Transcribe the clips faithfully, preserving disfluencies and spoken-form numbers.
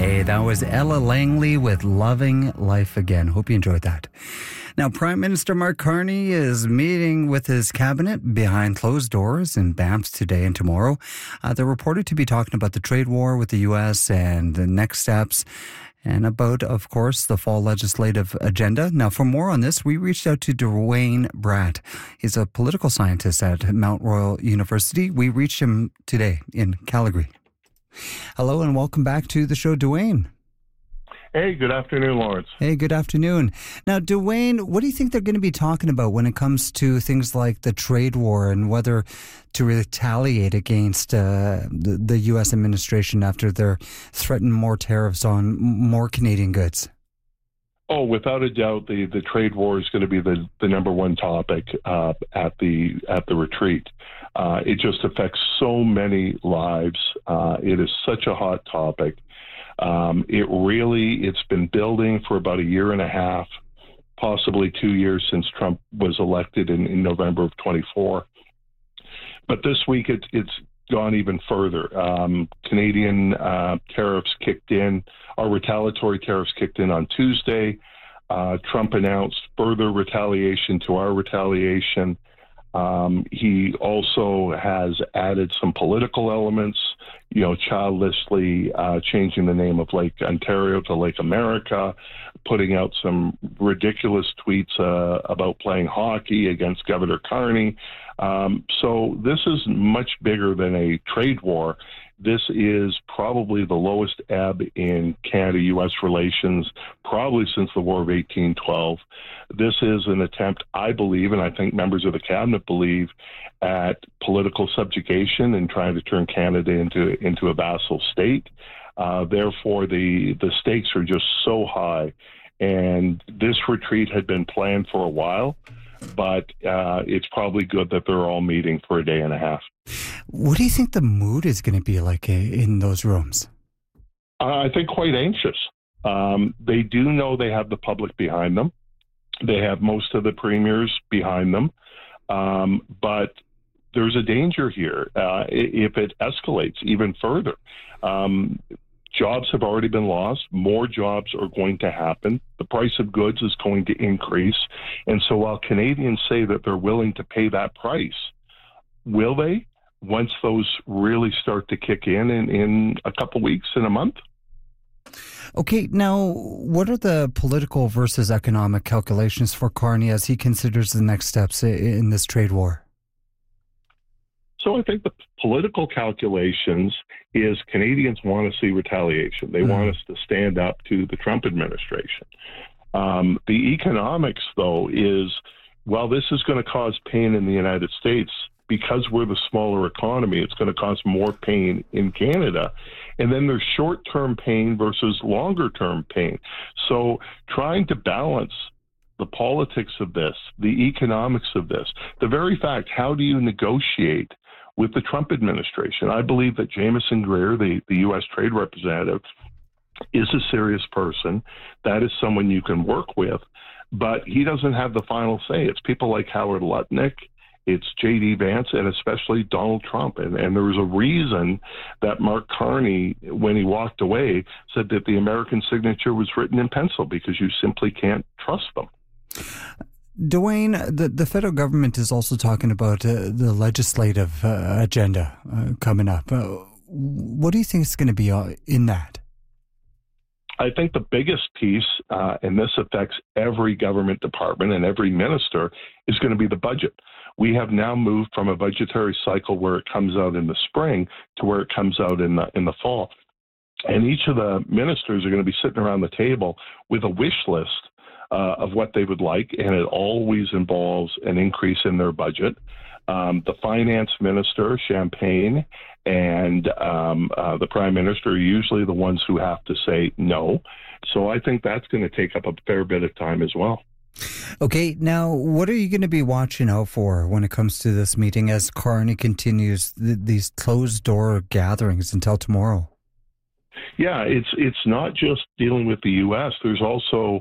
Hey, that was Ella Langley with Loving Life Again. Hope you enjoyed that. Now, Prime Minister Mark Carney is meeting with his cabinet behind closed doors in Banff today and tomorrow. Uh, they're reported to be talking about the trade war with the U S and the next steps, and about, of course, the fall legislative agenda. Now, for more on this, we reached out to Duane Bratt. He's a political scientist at Mount Royal University. We reached him today in Calgary. Hello and welcome back to the show, Duane. Hey, good afternoon, Lawrence. Hey, good afternoon. Now, Duane, what do you think they're going to be talking about when it comes to things like the trade war and whether to retaliate against uh, the, the U S administration after they're threatened more tariffs on more Canadian goods? Oh, without a doubt, the, the trade war is going to be the, the number one topic uh, at the at the retreat. Uh, it just affects so many lives. Uh, it is such a hot topic. Um, it really, it's been building for about a year and a half, possibly two years since Trump was elected in, in November of twenty-four. But this week, it, it's gone even further. Um, Canadian uh, tariffs kicked in, our retaliatory tariffs kicked in on Tuesday. Uh, Trump announced further retaliation to our retaliation. Um, he also has added some political elements, you know, childishly uh, changing the name of Lake Ontario to Lake America, putting out some ridiculous tweets uh, about playing hockey against Governor Carney. Um, so this is much bigger than a trade war. This is probably the lowest ebb in Canada-U S relations, probably since the War of eighteen twelve. This is an attempt, I believe, and I think members of the cabinet believe, at political subjugation and trying to turn Canada into into a vassal state. Uh, therefore, the, the stakes are just so high. And this retreat had been planned for a while, but uh, it's probably good that they're all meeting for a day and a half. What do you think the mood is going to be like in those rooms? Uh, I think quite anxious. Um, they do know they have the public behind them. They have most of the premiers behind them. Um, but there's a danger here uh, if it escalates even further. Um, jobs have already been lost. More jobs are going to happen. The price of goods is going to increase. And so while Canadians say that they're willing to pay that price, will they, once those really start to kick in in, in a couple weeks, in a month? Okay, now, what are the political versus economic calculations for Carney as he considers the next steps in this trade war? So I think the political calculations is Canadians want to see retaliation. They mm. want us to stand up to the Trump administration. Um, the economics, though, is, while this is going to cause pain in the United States, because we're the smaller economy, it's going to cause more pain in Canada. And then there's short-term pain versus longer-term pain. So trying to balance the politics of this, the economics of this, the very fact, how do you negotiate with the Trump administration? I believe that Jamieson Greer, the, the U S trade representative, is a serious person. That is someone you can work with, but he doesn't have the final say. It's people like Howard Lutnick, it's J D Vance, and especially Donald Trump. And, and there was a reason that Mark Carney, when he walked away, said that the American signature was written in pencil because you simply can't trust them. Duane, the, the federal government is also talking about uh, the legislative uh, agenda uh, coming up. Uh, what do you think is going to be uh, in that? I think the biggest piece, uh, and this affects every government department and every minister, is going to be the budget. We have now moved from a budgetary cycle where it comes out in the spring to where it comes out in the in the fall. And each of the ministers are going to be sitting around the table with a wish list uh, of what they would like, and it always involves an increase in their budget. Um, the finance minister, Champagne, and um, uh, the prime minister are usually the ones who have to say no. So I think that's going to take up a fair bit of time as well. Okay, now what are you going to be watching out for when it comes to this meeting as Carney continues th- these closed-door gatherings until tomorrow? Yeah, it's it's not just dealing with the U S. There's also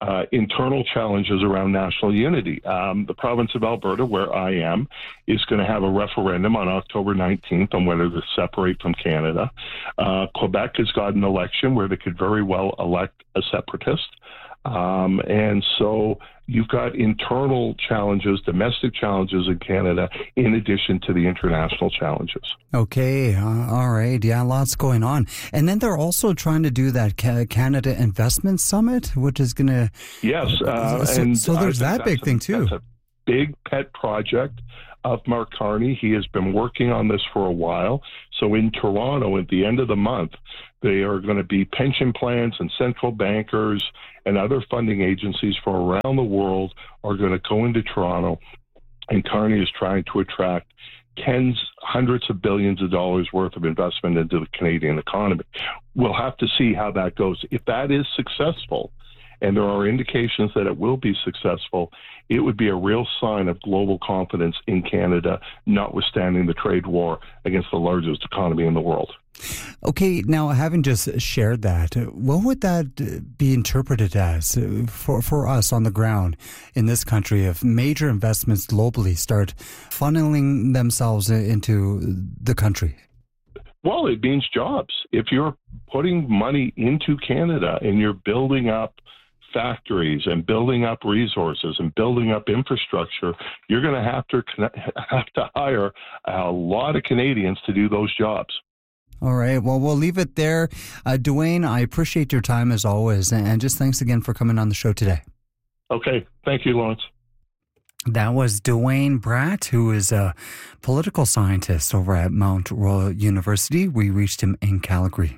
uh, internal challenges around national unity. Um, the province of Alberta, where I am, is going to have a referendum on October nineteenth on whether to separate from Canada. Uh, Quebec has got an election where they could very well elect a separatist. Um, and so you've got internal challenges, domestic challenges in Canada, in addition to the international challenges. Okay, uh, all right. Yeah, lots going on. And then they're also trying to do that Ca- Canada Investment Summit, which is going to... Yes. Uh, so, and so there's that big a, thing, too. That's a big pet project of Mark Carney. He has been working on this for a while. So in Toronto, at the end of the month, they are going to be pension plans and central bankers and other funding agencies from around the world are going to go into Toronto. And Carney is trying to attract tens, hundreds of billions of dollars worth of investment into the Canadian economy. We'll have to see how that goes. If that is successful, and there are indications that it will be successful, it would be a real sign of global confidence in Canada, notwithstanding the trade war against the largest economy in the world. Okay, now having just shared that, what would that be interpreted as for, for us on the ground in this country if major investments globally start funneling themselves into the country? Well, it means jobs. If you're putting money into Canada and you're building up factories and building up resources and building up infrastructure, you're going to have to have to hire a lot of Canadians to do those jobs. All right. Well, we'll leave it there. Uh, Duane, I appreciate your time as always. And just thanks again for coming on the show today. Okay. Thank you, Lawrence. That was Duane Bratt, who is a political scientist over at Mount Royal University. We reached him in Calgary.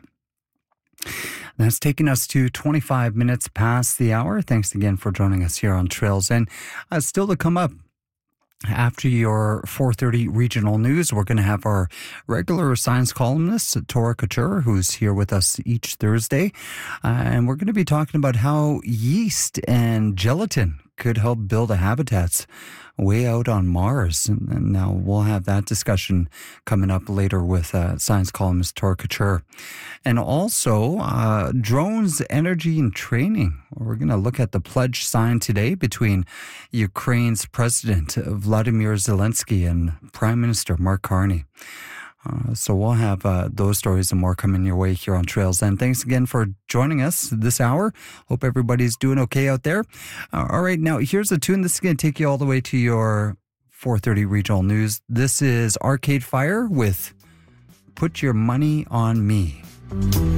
That's taking us to twenty-five minutes past the hour. Thanks again for joining us here on Trails. And uh, still to come up, after your four thirty regional news, we're going to have our regular science columnist, Tora Couture, who's here with us each Thursday. Uh, and we're going to be talking about how yeast and gelatin could help build a habitats way out on Mars. And, and now we'll have that discussion coming up later with uh, science columnist Tora Couture. And also, uh, drones, energy, and training. We're going to look at the pledge signed today between Ukraine's President Vladimir Zelensky and Prime Minister Mark Carney. Uh, so we'll have uh, those stories and more coming your way here on Trails. And thanks again for joining us this hour. Hope everybody's doing okay out there. Uh, all right, now here's a tune. This is going to take you all the way to your four thirty regional news. This is Arcade Fire with Put Your Money on Me.